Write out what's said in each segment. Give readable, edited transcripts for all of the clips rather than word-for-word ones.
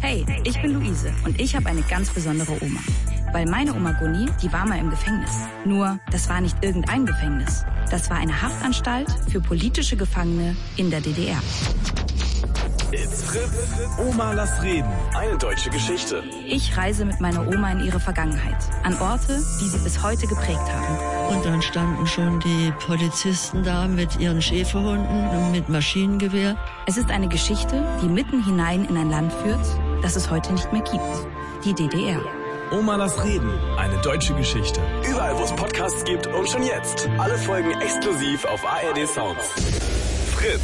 Hey, ich bin Luise und ich habe eine ganz besondere Oma. Weil meine Oma Gunni, die war mal im Gefängnis. Nur, das war nicht irgendein Gefängnis. Das war eine Haftanstalt für politische Gefangene in der DDR. It's Fritz. Oma, lass reden. Eine deutsche Geschichte. Ich reise mit meiner Oma in ihre Vergangenheit. An Orte, die sie bis heute geprägt haben. Und dann standen schon die Polizisten da mit ihren Schäferhunden und mit Maschinengewehr. Es ist eine Geschichte, die mitten hinein in ein Land führt, das es heute nicht mehr gibt. Die DDR. Oma, lass reden. Eine deutsche Geschichte. Überall, wo es Podcasts gibt und schon jetzt. Alle Folgen exklusiv auf ARD Sounds. Fritz.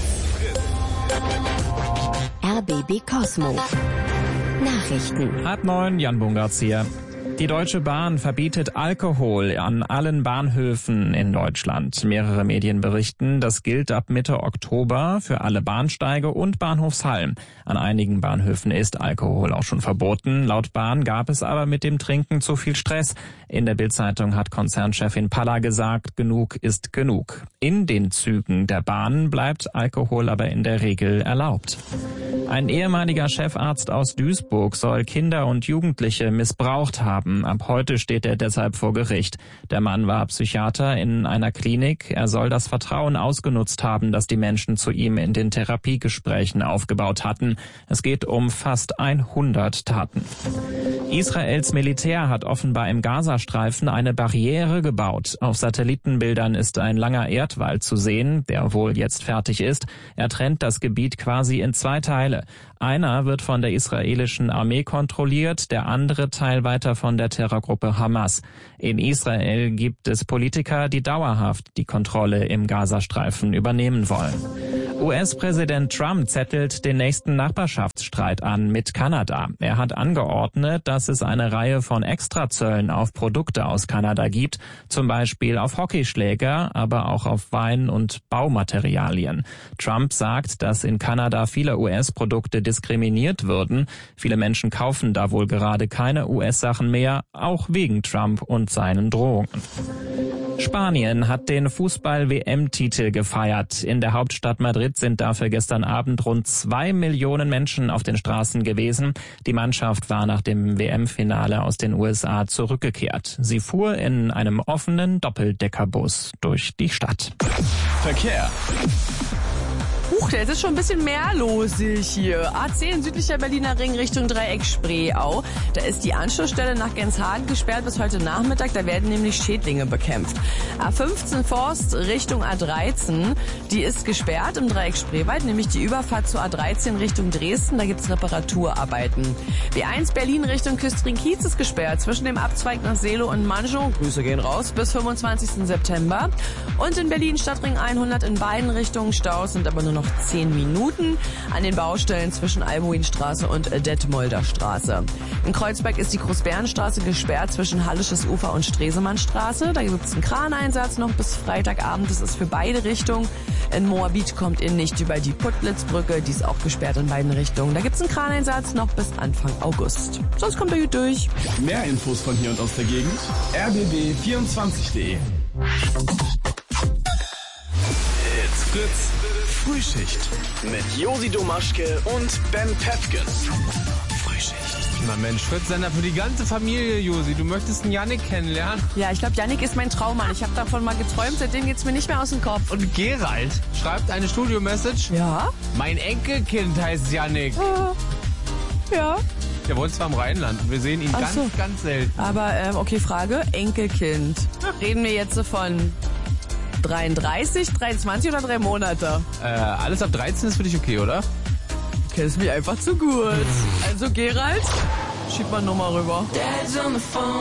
RBB Cosmo. Nachrichten. 8:09, Jan Bungartz hier. Die Deutsche Bahn verbietet Alkohol an allen Bahnhöfen in Deutschland. Mehrere Medien berichten, das gilt ab Mitte Oktober für alle Bahnsteige und Bahnhofshallen. An einigen Bahnhöfen ist Alkohol auch schon verboten. Laut Bahn gab es aber mit dem Trinken zu viel Stress. In der Bild-Zeitung hat Konzernchefin Palla gesagt, genug ist genug. In den Zügen der Bahn bleibt Alkohol aber in der Regel erlaubt. Ein ehemaliger Chefarzt aus Duisburg soll Kinder und Jugendliche missbraucht haben. Ab heute steht er deshalb vor Gericht. Der Mann war Psychiater in einer Klinik. Er soll das Vertrauen ausgenutzt haben, das die Menschen zu ihm in den Therapiegesprächen aufgebaut hatten. Es geht um fast 100 Taten. Israels Militär hat offenbar im Gazastreifen eine Barriere gebaut. Auf Satellitenbildern ist ein langer Erdwall zu sehen, der wohl jetzt fertig ist. Er trennt das Gebiet quasi in zwei Teile. Einer wird von der israelischen Armee kontrolliert, der andere Teil weiter von der Terrorgruppe Hamas. In Israel gibt es Politiker, die dauerhaft die Kontrolle im Gazastreifen übernehmen wollen. US-Präsident Trump zettelt den nächsten Nachbarschaftsstreit an mit Kanada. Er hat angeordnet, dass es eine Reihe von Extrazöllen auf Produkte aus Kanada gibt, zum Beispiel auf Hockeyschläger, aber auch auf Wein und Baumaterialien. Trump sagt, dass in Kanada viele US-Produkte diskriminiert würden. Viele Menschen kaufen da wohl gerade keine US-Sachen mehr, auch wegen Trump und seinen Drohungen. Spanien hat den Fußball-WM-Titel gefeiert. In der Hauptstadt Madrid sind dafür gestern Abend rund 2 Millionen Menschen auf den Straßen gewesen. Die Mannschaft war nach dem WM-Finale aus den USA zurückgekehrt. Sie fuhr in einem offenen Doppeldeckerbus durch die Stadt. Verkehr. Jetzt ist schon ein bisschen mehr los hier. A10 südlicher Berliner Ring Richtung Dreieck Spreeau. Da ist die Anschlussstelle nach Genshagen gesperrt bis heute Nachmittag. Da werden nämlich Schädlinge bekämpft. A15 Forst Richtung A13. Die ist gesperrt im Dreieck Spreewald, nämlich die Überfahrt zur A13 Richtung Dresden. Da gibt's Reparaturarbeiten. B1 Berlin Richtung Küstrin-Kiez ist gesperrt zwischen dem Abzweig nach Seelow und Manchow. Grüße gehen raus bis 25. September. Und in Berlin Stadtring 100 in beiden Richtungen Staus, sind aber nur noch 10 Minuten an den Baustellen zwischen Almoinstraße und Detmolder Straße. In Kreuzberg ist die Großbärenstraße gesperrt zwischen Hallisches Ufer und Stresemannstraße. Da gibt es einen Kraneinsatz noch bis Freitagabend. Das ist für beide Richtungen. In Moabit kommt ihr nicht über die Puttlitzbrücke. Die ist auch gesperrt in beiden Richtungen. Da gibt es einen Kraneinsatz noch bis Anfang August. Sonst kommt ihr gut durch. Mehr Infos von hier und aus der Gegend. rbb24.de. It's Fritz. Frühschicht mit Josi Domaschke und Ben Pefken. Frühschicht. Na Mensch, Fritz-Sender für die ganze Familie, Josi. Du möchtest einen Yannick kennenlernen? Ja, ich glaube, Yannick ist mein Traummann. Ich habe davon mal geträumt, seitdem geht's mir nicht mehr aus dem Kopf. Und Gerald schreibt eine Studio-Message. Ja? Mein Enkelkind heißt Yannick. Ja. Der wohnt zwar im Rheinland. Wir sehen ihn ganz selten. Aber, okay, Frage. Enkelkind. Reden wir jetzt von 33, 23 oder 3 Monate? Alles ab 13 ist für dich okay, oder? Du kennst mich einfach zu gut. Also Gerald, schieb mal Nummer rüber.